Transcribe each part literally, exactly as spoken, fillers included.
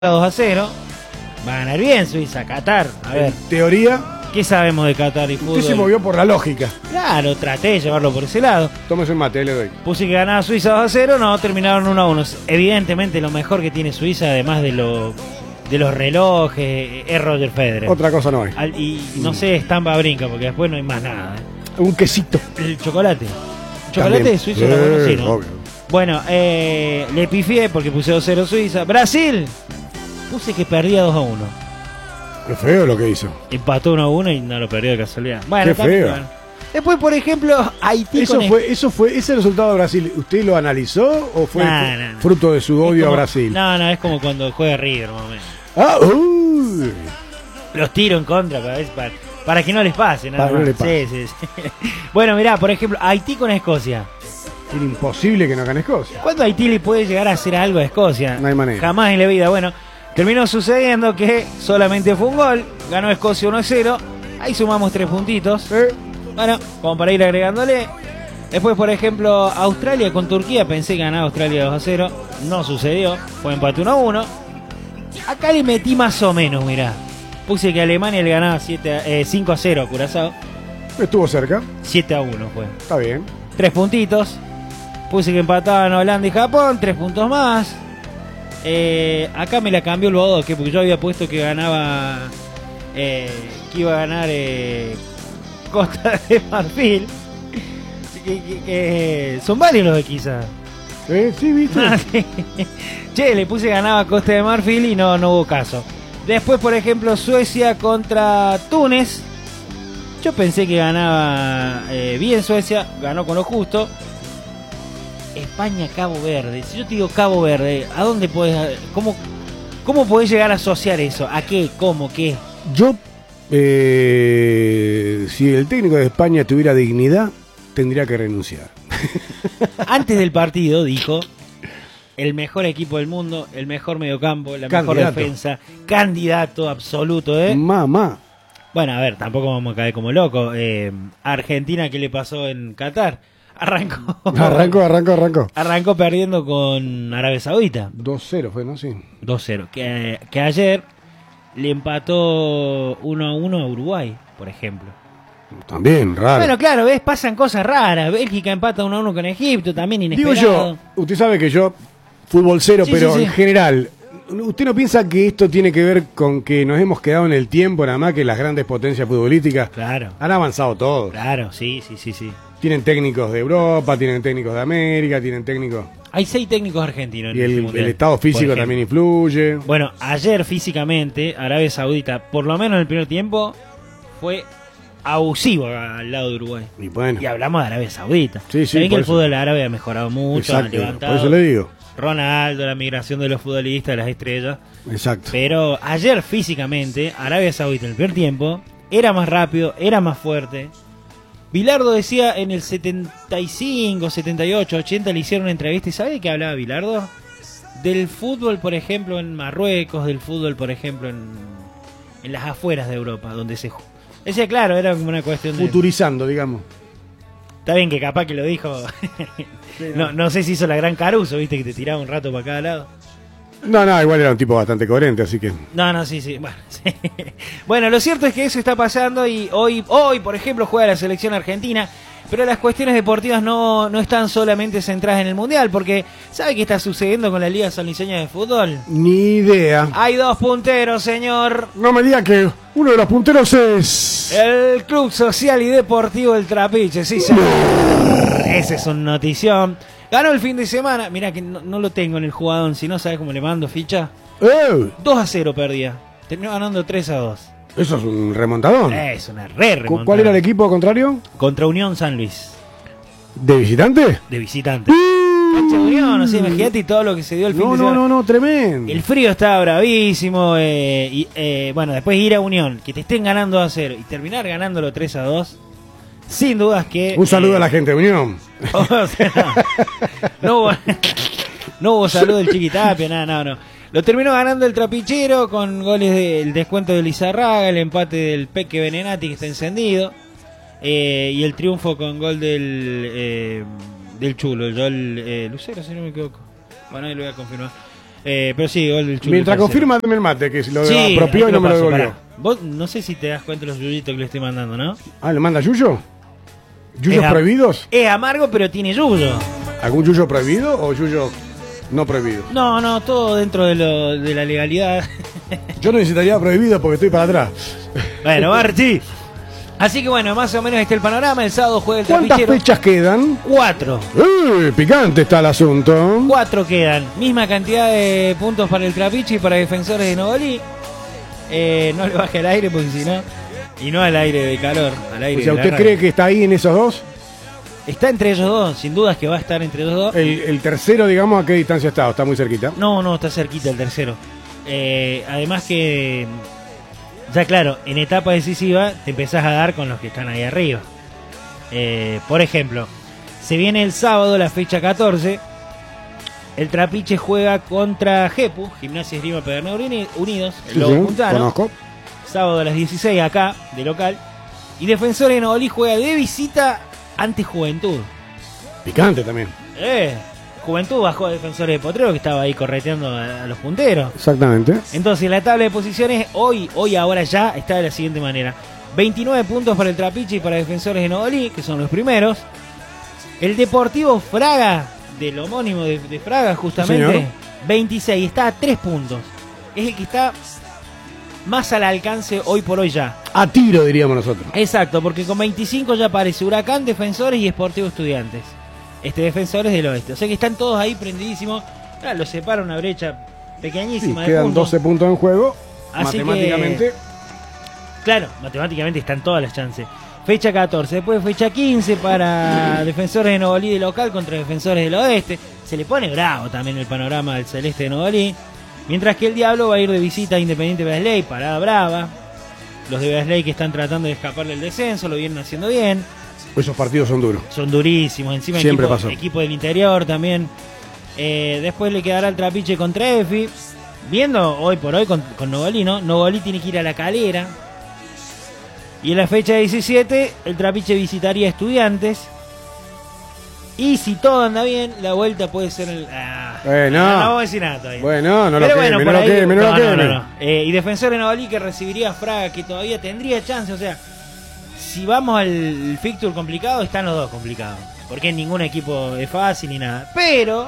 dos a cero. Va a ganar bien Suiza, Qatar. A ver, En teoría, ¿qué sabemos de Qatar y fútbol? usted se movió por la lógica. Claro, traté de llevarlo por ese lado. Tómese un mate, le doy. Puse que ganaba Suiza dos a cero, no, terminaron uno a uno. Evidentemente lo mejor que tiene Suiza, además de, lo, de los relojes, es Roger Federer. Otra cosa no hay. Al- y no sé, estampa brinca, porque después no hay más nada. ¿eh? Un quesito. El chocolate. ¿Chocolate También. de Suiza lo conocí, no? Obvio. Bueno, eh, le pifié porque puse dos a cero Suiza. Brasil, puse que perdía dos a uno. Qué feo lo que hizo. Empató uno a uno y no lo perdió de casualidad. Bueno, Qué también, feo. bueno. Después, por ejemplo, Haití Eso con fue, eso fue, ese resultado de Brasil, ¿usted lo analizó o fue Nah, fru- nah, nah. fruto de su Es odio como- a Brasil? No, no, es como cuando juega River, más o menos. Ah, uy. Los tiro en contra para, ver- para, para que no les pase, nada Para que no más. les pase. Sí, sí, sí. Bueno, mirá, por ejemplo, Haití con Escocia. Era imposible que no gane Escocia. ¿Cuándo Haití le puede llegar a hacer algo a Escocia? No hay manera. Jamás en la vida. Bueno, terminó sucediendo que solamente fue un gol. Ganó Escocia uno a cero. Ahí sumamos tres puntitos. ¿Eh? Bueno, como para ir agregándole. Después, por ejemplo, Australia con Turquía. Pensé que ganaba Australia dos a cero. No sucedió. Fue empate uno a uno. Acá le metí más o menos, mirá. Puse que Alemania le ganaba siete a- eh, cinco a cero a Curazao. Estuvo cerca. siete a uno fue. Está bien. Tres puntitos. Puse que empataban Holanda y Japón. Tres puntos más. Eh, acá me la cambió el Bodoque porque yo había puesto que ganaba. eh, que iba a ganar eh, Costa de Marfil. Que, que- que son varios los de quizás. ¿Eh? Sí, viste. Ah, sí. Che, le puse que ganaba Costa de Marfil y no, no hubo caso. Después, por ejemplo, Suecia contra Túnez. Yo pensé que ganaba eh, bien Suecia, ganó con lo justo. España, Cabo Verde. Si yo te digo Cabo Verde, ¿a dónde puedes, cómo, cómo podés llegar a asociar eso? ¿A qué? ¿Cómo? ¿Qué? Yo, eh, si el técnico de España tuviera dignidad, tendría que renunciar. Antes del partido dijo: el mejor equipo del mundo, el mejor mediocampo, la mejor Candidato. defensa, candidato absoluto, ¿eh? Mamá. Bueno, a ver, tampoco vamos a caer como locos. Eh, Argentina, ¿qué le pasó en Qatar? Arrancó. Arrancó, arrancó, arrancó. Arrancó perdiendo con Arabia Saudita. dos cero fue, ¿no? Sí. dos cero. Que, que ayer le empató uno a uno a Uruguay, por ejemplo. También, raro. Bueno, claro, ves, pasan cosas raras. Bélgica empata uno a uno con Egipto, también Digo inesperado. yo, usted sabe que yo, fútbol cero, Sí, pero sí, sí. en general, ¿usted no piensa que esto tiene que ver con que nos hemos quedado en el tiempo, nada más que las grandes potencias futbolísticas Claro, han avanzado todos? claro, sí, sí, sí, sí. Tienen técnicos de Europa, tienen técnicos de América, tienen técnicos... Hay seis técnicos argentinos. en Y este el, mundial, el estado por físico ejemplo. también influye. Bueno, ayer físicamente, Arabia Saudita, por lo menos en el primer tiempo, fue abusivo al lado de Uruguay. Y bueno, Y hablamos de Arabia Saudita. Sí, sí, Saben que por el eso. fútbol árabe ha mejorado mucho, ha exacto, levantado. por eso le digo. Ronaldo, la migración de los futbolistas, de las estrellas. Exacto. Pero ayer físicamente, Arabia Saudita en el primer tiempo, era más rápido, era más fuerte. Bilardo decía en el setenta y cinco, setenta y ocho, ochenta le hicieron una entrevista. ¿Y sabe de qué hablaba Bilardo? Del fútbol, por ejemplo, en Marruecos, del fútbol, por ejemplo, en, en las afueras de Europa, donde se... ju- Decía, claro, era como una cuestión de... Futurizando, digamos. Está bien que capaz que lo dijo. no, no sé si hizo la gran Caruso, viste, que te tiraba un rato para cada lado. No, no, igual era un tipo bastante coherente, así que... No, no, sí, sí. Bueno, sí. Bueno, lo cierto es que eso está pasando y hoy, hoy, por ejemplo, juega la selección argentina. Pero las cuestiones deportivas no, no están solamente centradas en el Mundial, porque ¿sabe qué está sucediendo con la Liga Sanliceña de Fútbol? Ni idea. Hay dos punteros, señor. No me diga que uno de los punteros es... El Club Social y Deportivo El Trapiche, sí, señor. Ese es un notición. Ganó el fin de semana. Mirá que no, no lo tengo en el jugadón, si no sabes cómo le mando ficha. ¡Eh! dos a cero perdía. Terminó ganando tres a dos. Eso es un remontadón. Es una re Cu- remontada. ¿Cuál era el equipo contrario? Contra Unión San Luis, ¿De visitante? de visitante. Cancha de Unión, no sé, imagínate y todo lo que se dio el fin No, de no, semana. no, no, tremendo. El frío estaba bravísimo. Eh, y, eh, bueno, después ir a Unión, que te estén ganando dos a cero y terminar ganándolo tres a dos. Sin dudas que... Un saludo eh, a la gente de Unión. O sea, no hubo, no hubo saludo del Chiquitapia, nada, no, no. Lo terminó ganando el Trapichero con goles del descuento de Lizarraga, el empate del Peque Venenati que está encendido, eh, y el triunfo con gol del eh, del Chulo, el Joel eh, Lucero, si no me equivoco. Bueno, ahí lo voy a confirmar. Eh, pero sí, gol del Chulu. Mientras tercero. confirma, dame el mate, que lo Sí, apropió ahí y te no me lo paso, devolvió. pará. Vos no sé si te das cuenta de los yuyitos que le estoy mandando, ¿no? Ah, ¿lo manda Yuyo? ¿Yuyos Es am- prohibidos? Es amargo, pero tiene yuyo. ¿Algún yuyo prohibido o yuyo no prohibido? No, no, todo dentro de, lo, de la legalidad. Yo no necesitaría prohibido porque estoy para atrás. Bueno, Marchi. Así que bueno, más o menos está el panorama. El sábado juega el ¿Cuántas Trapichero. fechas quedan? Cuatro. ¡Eh! Picante está el asunto. Cuatro quedan. Misma cantidad de puntos para el Trapiche y para Defensores de Novolí. Eh, no le baje al aire porque si no... Y no al aire de calor, al aire O sea, de la ¿usted radio. cree que está ahí en esos dos? Está entre ellos dos, sin dudas que va a estar entre ellos dos. El, el tercero, digamos, ¿a qué distancia está? ¿Está muy cerquita? No, no, está cerquita el tercero. Eh, además que, ya claro, en etapa decisiva te empezás a dar con los que están ahí arriba. Eh, por ejemplo, se viene el sábado, la fecha catorce. El Trapiche juega contra Jepu, Gimnasia Esgrima Pedernera Uni- Unidos, el Sí, Lobo sí, Puntano. conozco. Sábado a las dieciséis acá, de local. Y Defensores de Novolí juega de visita ante Juventud. Picante también. Eh, Juventud bajó a Defensores de Potrero, que estaba ahí correteando a, a los punteros. Exactamente. Entonces la tabla de posiciones hoy, hoy ahora ya está de la siguiente manera. veintinueve puntos para el Trapiche y para Defensores de Novolí, que son los primeros. El Deportivo Fraga, del homónimo de, de Fraga justamente, Señor. veintiséis, está a tres puntos. Es el que está más al alcance hoy por hoy ya. A tiro, diríamos nosotros. Exacto, porque con veinticinco ya aparece Huracán, Defensores y Sportivo Estudiantes. Este Defensores del Oeste. O sea que están todos ahí prendidísimos. Ah, los separa una brecha Sí, pequeñísima de quedan puntos. doce puntos en juego. Así Matemáticamente. Claro, matemáticamente están todas las chances. Fecha catorce, después fecha quince para Defensores de Novolí de local contra Defensores del Oeste. Se le pone bravo también el panorama del Celeste de Novolí. Mientras que el Diablo va a ir de visita a Independiente Beasley, parada brava. Los de Beasley que están tratando de escapar del descenso, lo vienen haciendo bien. Esos partidos son duros. Son durísimos, encima Siempre equipo, pasó. equipo del interior también. Eh, después le quedará el Trapiche contra Efi. Viendo hoy por hoy con, con Novolí, ¿no? Novolí tiene que ir a La Calera. Y en la fecha diecisiete, el Trapiche visitaría a Estudiantes. Y si todo anda bien, la vuelta puede ser el... Ah, Bueno. no, no vamos a decir nada todavía. Bueno, no lo Pero queme, bueno, no por lo ahí- queme, no lo no, queme. no, no. Eh, y Defensor de Novolí que recibiría a Fraga, que todavía tendría chance. O sea, si vamos al fixture complicado, están los dos complicados. Porque ningún equipo es fácil ni nada. Pero...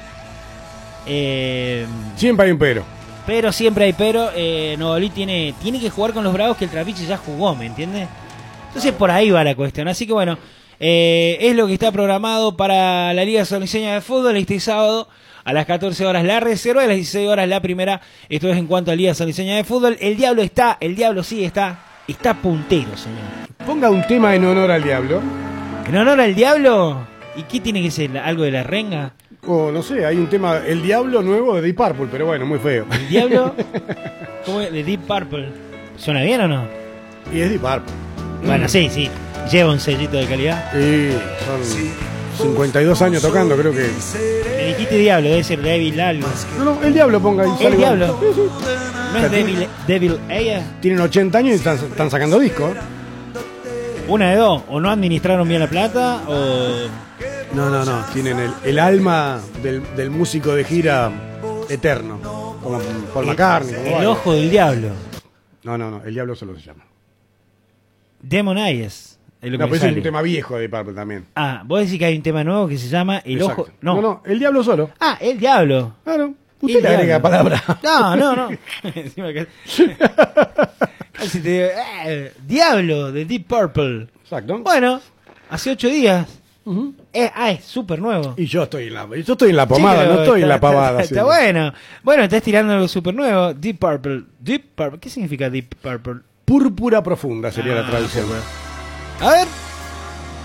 Eh, Siempre hay un pero. pero siempre hay pero. Eh, Novolí tiene, tiene que jugar con los Bravos que el Trapiche ya jugó, ¿me entiendes? Entonces por ahí va la cuestión. Así que bueno, eh, es lo que está programado para la Liga Sanluiseña de Fútbol este sábado. A las catorce horas la reserva, a las dieciséis horas la primera. Esto es en cuanto a Liga Sanluiseña de Fútbol. El Diablo está, el Diablo sí está, está puntero, señor. Ponga un tema en honor al diablo. En honor al Diablo, ¿y qué tiene que ser? ¿Algo de la renga? O no sé, hay un tema, el diablo nuevo de Deep Purple, pero bueno, muy feo. ¿El Diablo? ¿Cómo es? De Deep Purple. ¿Suena bien o no? Y es Deep Purple. Bueno, sí, sí. Lleva un sellito de calidad. Y son cincuenta y dos años tocando, creo que. Me dijiste Diablo, debe ser Devil algo. No, no, el diablo ponga ahí. ¿El sale igual. Diablo? Sí, sí. ¿No es Devil, Devil ella? Tienen ochenta años y están, están sacando discos. Una de dos. O no administraron bien la plata, o... No, no, no. Tienen el, el alma del, del músico de gira eterno. Como Paul McCartney. como El varios. ojo del diablo. No, no, no. El diablo solo se llama. Demon Eyes. Es lo que No, me pero ese es sale. un tema viejo de Purple también. Ah, vos decís que hay un tema nuevo que se llama El Exacto. ojo... No. no, no, el diablo solo. Ah, El Diablo. Claro. Usted El le agrega diablo. palabra. No, no, no. Encima que- Casi te digo, eh, Diablo de Deep Purple. Exacto. Bueno, hace ocho días. Ujú. Eh, ah, es súper nuevo. Y yo estoy en la, yo estoy en la pomada, Sí, pero no estoy en está- la pavada. Está, sí. está bueno. Bueno, estás tirando algo súper nuevo. Deep Purple. Deep Purple. ¿Qué significa Deep Purple? Púrpura profunda sería Ah, la traducción. A ver.